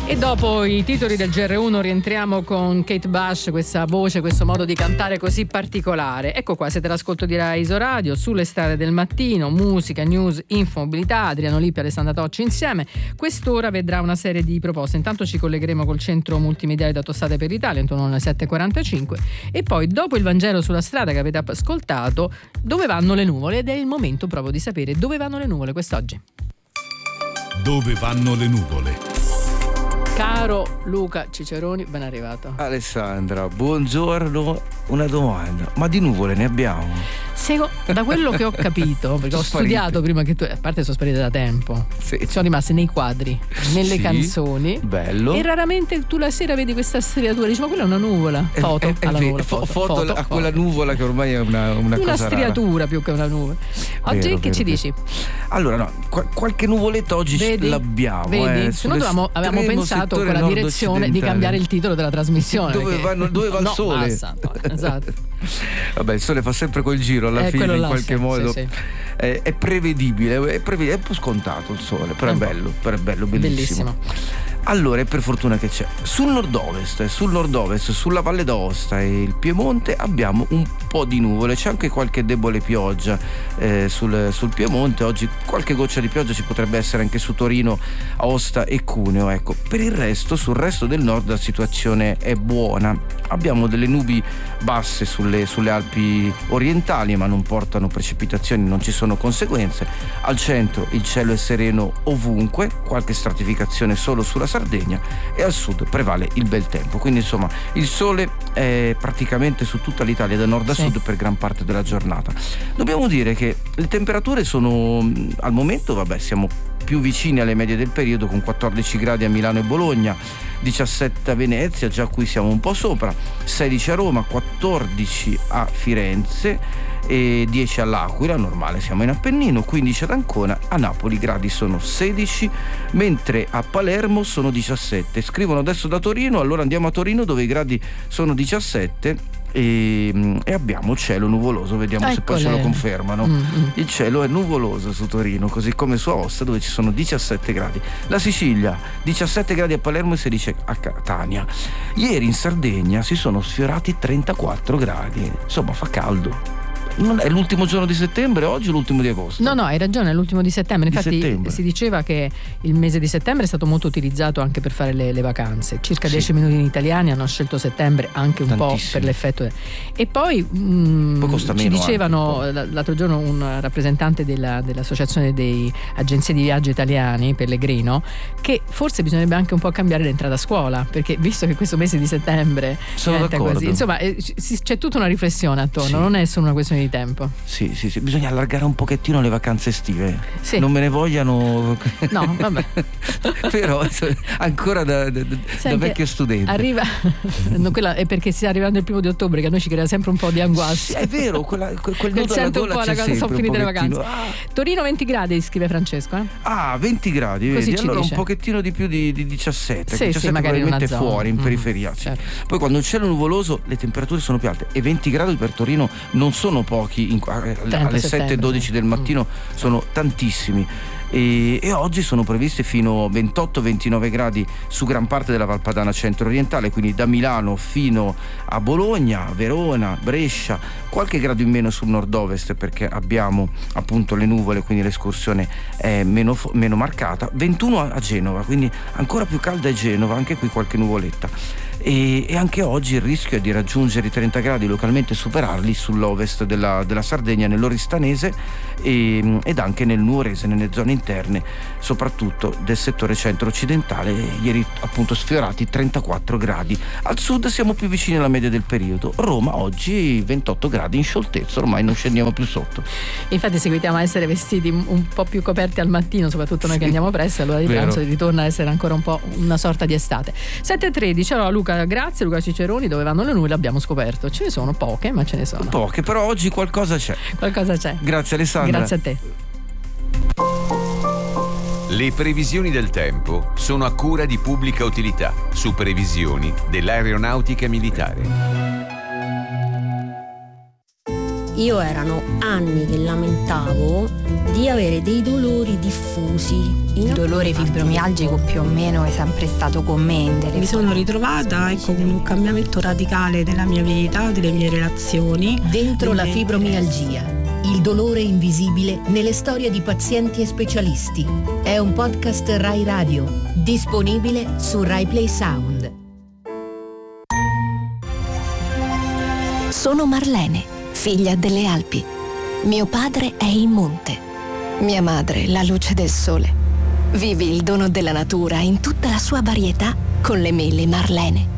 E dopo i titoli del GR1 rientriamo con Kate Bush, questa voce, questo modo di cantare così particolare. Ecco qua, siete all'ascolto di Rai Isoradio, sulle strade del mattino, musica, news, info, mobilità, Adriano Lippi e Alessandra Tocci insieme. Quest'ora vedrà una serie di proposte. Intanto ci collegheremo col centro multimediale da Tostate per l'Italia intorno alle 7.45 e poi dopo il Vangelo sulla strada che avete ascoltato, dove vanno le nuvole? Ed è il momento proprio di sapere dove vanno le nuvole quest'oggi. Dove vanno le nuvole? Caro Luca Ciceroni, ben arrivato. Alessandra, buongiorno. Una domanda, ma di nuvole ne abbiamo? Da quello che ho capito, perché ho studiato prima che tu, a parte sono sparite da tempo, sono rimaste nei quadri, nelle canzoni. Bello. E raramente tu la sera vedi questa striatura, dici ma quella è una nuvola. Foto alla nuvola. Foto a quella nuvola che ormai è una cosa striatura rara. Più che una nuvola. Oggi vero, che ci dici? Allora no, qualche nuvoletta oggi l'abbiamo. Vedi? Se no avevamo pensato con la direzione di cambiare il titolo della trasmissione. Dove va il sole? Esatto. Vabbè, il sole fa sempre quel giro alla fine, in qualche modo. Sì. È prevedibile, è un po' scontato il sole, però è bello, bellissimo. Allora, è per fortuna che c'è. Sul nord-ovest, sulla Valle d'Aosta e il Piemonte abbiamo un po' di nuvole, c'è anche qualche debole pioggia sul Piemonte. Oggi qualche goccia di pioggia ci potrebbe essere anche su Torino, Aosta e Cuneo. Ecco, per il resto, sul resto del nord la situazione è buona. Abbiamo delle nubi basse sulle Alpi orientali, ma non portano precipitazioni, non ci sono conseguenze. Al centro il cielo è sereno ovunque, qualche stratificazione solo sulla Sardegna, e al sud prevale il bel tempo. Quindi insomma il sole è praticamente su tutta l'Italia da nord a sud per gran parte della giornata. Dobbiamo dire che le temperature sono al momento, siamo più vicini alle medie del periodo, con 14 gradi a Milano e Bologna, 17 a Venezia, già qui siamo un po' sopra, 16 a Roma, 14 a Firenze e 10 all'Aquila, normale, siamo in Appennino, 15 ad Ancona, a Napoli i gradi sono 16, mentre a Palermo sono 17. Scrivono adesso da Torino, allora andiamo a Torino dove i gradi sono 17 e abbiamo cielo nuvoloso, vediamo se poi ce lo confermano. Il cielo è nuvoloso su Torino, così come su Aosta dove ci sono 17 gradi. La Sicilia 17 gradi a Palermo e 16 a Catania. Ieri in Sardegna si sono sfiorati 34 gradi, insomma fa caldo. Non è l'ultimo giorno di settembre oggi o l'ultimo di agosto? No, hai ragione, è l'ultimo di settembre. Infatti si diceva che il mese di settembre è stato molto utilizzato anche per fare le vacanze. Circa 10 milioni di italiani hanno scelto settembre anche un po' per l'effetto. E poi ci dicevano l'altro giorno un rappresentante dell'associazione dei agenzie di viaggio italiani, Pellegrino, che forse bisognerebbe anche un po' cambiare l'entrata a scuola, perché visto che questo mese di settembre diventa così, insomma c'è tutta una riflessione attorno, non è solo una questione di tempo. Sì, bisogna allargare un pochettino le vacanze estive. Non me ne vogliano. No, vabbè. Però ancora da vecchio studente. Arriva quella è perché sta arrivando il 1° di ottobre, che a noi ci crea sempre un po' di angoisse. È vero, quel nodo alla gola c'è sempre. Sono finite le vacanze. Torino 20 gradi, scrive Francesco. 20 gradi, così vedi? Allora dice. Un pochettino di più di 17. Sì, 17 magari probabilmente in una zona. fuori, in periferia. Certo. Poi quando il cielo è nuvoloso le temperature sono più alte, e 20 gradi per Torino non sono pochi, alle 7:12 del mattino sono tantissimi. E oggi sono previsti fino a 28-29 gradi su gran parte della Valpadana centro-orientale, quindi da Milano fino a Bologna, Verona, Brescia, qualche grado in meno sul nord-ovest perché abbiamo appunto le nuvole, quindi l'escursione è meno marcata, 21 a Genova, quindi ancora più calda a Genova, anche qui qualche nuvoletta. E anche oggi il rischio è di raggiungere i 30 gradi, localmente superarli sull'ovest della Sardegna, nell'Oristanese ed anche nel Nuorese, nelle zone interne, soprattutto del settore centro-occidentale. Ieri appunto sfiorati 34 gradi. Al sud siamo più vicini alla media del periodo. Roma oggi 28 gradi in scioltezza, ormai non scendiamo più sotto. Infatti seguitiamo a essere vestiti un po' più coperti al mattino, soprattutto noi che andiamo presto, allora di pranzo ritorna a essere ancora un po' una sorta di estate. 7:13. Allora Luca, grazie. Luca Ciceroni, dove vanno le nuvole l'abbiamo scoperto. Ce ne sono poche, ma ce ne sono. Poche, però oggi qualcosa c'è. Grazie Alessandra. Grazie a te. Le previsioni del tempo sono a cura di Pubblica Utilità, su previsioni dell'aeronautica militare. Io erano anni che lamentavo di avere dei dolori diffusi. Il dolore fibromialgico più o meno è sempre stato con me. Mi sono ritrovata con un cambiamento radicale della mia vita, delle mie relazioni. Dentro la fibromialgia, il dolore invisibile nelle storie di pazienti e specialisti. È un podcast Rai Radio, disponibile su Rai Play Sound. Sono Marlene, figlia delle Alpi. Mio padre è il monte. Mia madre la luce del sole. Vivi il dono della natura in tutta la sua varietà con le mele Marlene.